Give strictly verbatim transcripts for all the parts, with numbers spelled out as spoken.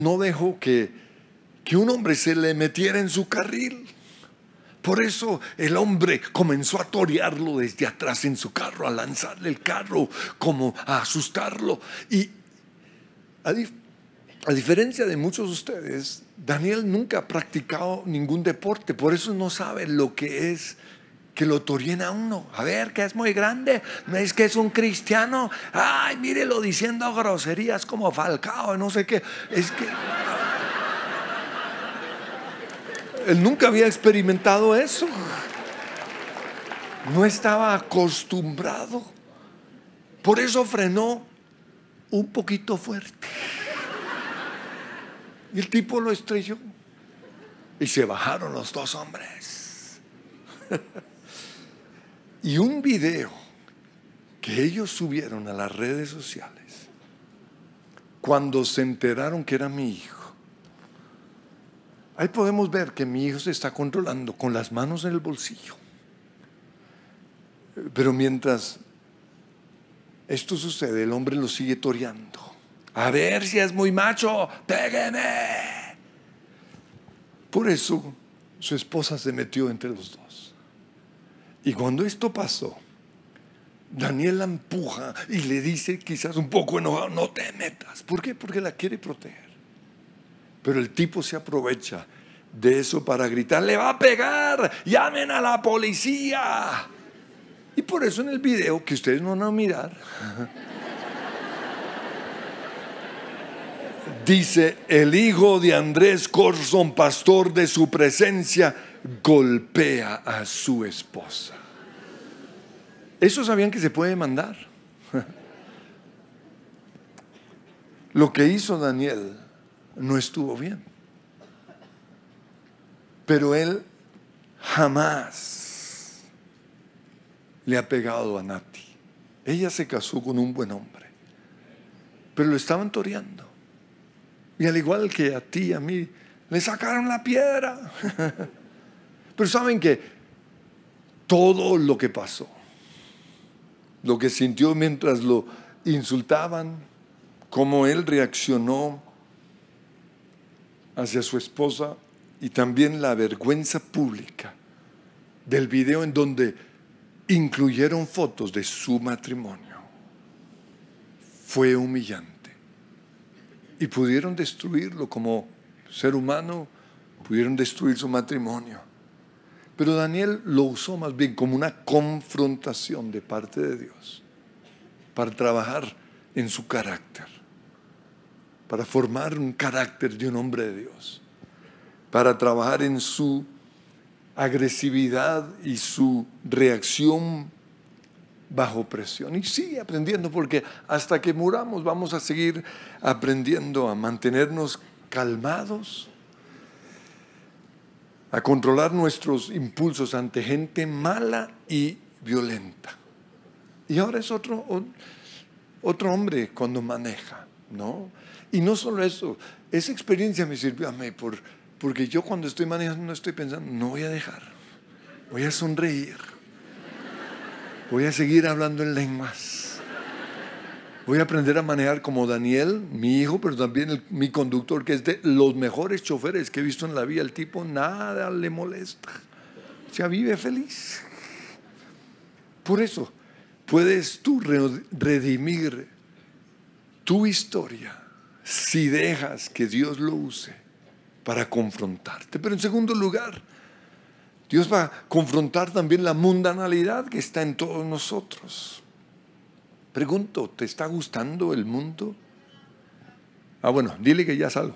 no dejó que, que un hombre se le metiera en su carril. Por eso el hombre comenzó a torearlo desde atrás en su carro, a lanzarle el carro, como a asustarlo. Y a, dif a diferencia de muchos de ustedes, Daniel nunca ha practicado ningún deporte. Por eso no sabe lo que es que lo toreen a uno. A ver, que es muy grande, no es que es un cristiano. Ay, mírelo diciendo groserías como Falcao, no sé qué. Es que él nunca había experimentado eso. No estaba acostumbrado. Por eso frenó un poquito fuerte. Y el tipo lo estrelló. Y se bajaron los dos hombres. Y un video que ellos subieron a las redes sociales, cuando se enteraron que era mi hijo, ahí podemos ver que mi hijo se está controlando con las manos en el bolsillo. Pero mientras esto sucede, el hombre lo sigue toreando. A ver si es muy macho, pégueme. Por eso su esposa se metió entre los dos. Y cuando esto pasó, Daniel la empuja y le dice, quizás un poco enojado, no te metas. ¿Por qué? Porque la quiere proteger. Pero el tipo se aprovecha de eso para gritar, le va a pegar, llamen a la policía. Y por eso en el video, que ustedes no van a mirar, dice, el hijo de Andrés Corson, pastor de su presencia, golpea a su esposa. ¿Eso sabían que se puede demandar? Lo que hizo Daniel no estuvo bien. Pero él jamás le ha pegado a Nati. Ella se casó con un buen hombre, pero lo estaban toreando. Y al igual que a ti y a mí, le sacaron la piedra. Pero saben que todo lo que pasó, lo que sintió mientras lo insultaban, cómo él reaccionó hacia su esposa, y también la vergüenza pública del video en donde incluyeron fotos de su matrimonio, fue humillante. Y pudieron destruirlo como ser humano, pudieron destruir su matrimonio. Pero Daniel lo usó más bien como una confrontación de parte de Dios para trabajar en su carácter, para formar un carácter de un hombre de Dios, para trabajar en su agresividad y su reacción bajo presión. Y sigue aprendiendo, porque hasta que muramos vamos a seguir aprendiendo a mantenernos calmados, a controlar nuestros impulsos ante gente mala y violenta. Y ahora es otro, otro hombre cuando maneja, ¿no? Y no solo eso, esa experiencia me sirvió a mí, por, porque yo cuando estoy manejando no estoy pensando, no voy a dejar, voy a sonreír, voy a seguir hablando en lenguas, voy a aprender a manejar como Daniel, mi hijo, pero también el, mi conductor, que es de los mejores choferes que he visto en la vida. El tipo nada le molesta, o sea, vive feliz. Por eso puedes tú redimir tu historia si dejas que Dios lo use para confrontarte. Pero en segundo lugar, Dios va a confrontar también la mundanalidad que está en todos nosotros. Pregunto, ¿te está gustando el mundo? Ah, bueno, dile que ya salgo.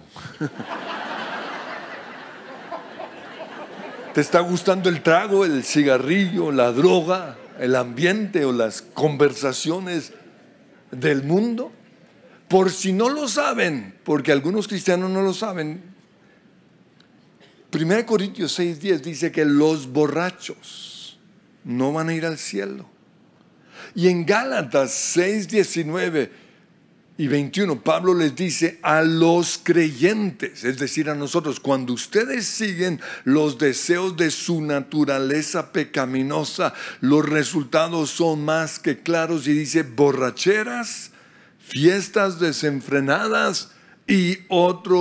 ¿Te está gustando el trago, el cigarrillo, la droga, el ambiente o las conversaciones del mundo? Por si no lo saben, porque algunos cristianos no lo saben, primera Corintios seis diez dice que los borrachos no van a ir al cielo. Y en Gálatas seis diecinueve y veintiuno, Pablo les dice a los creyentes, es decir, a nosotros, cuando ustedes siguen los deseos de su naturaleza pecaminosa, los resultados son más que claros. Y dice, borracheras, fiestas desenfrenadas y otros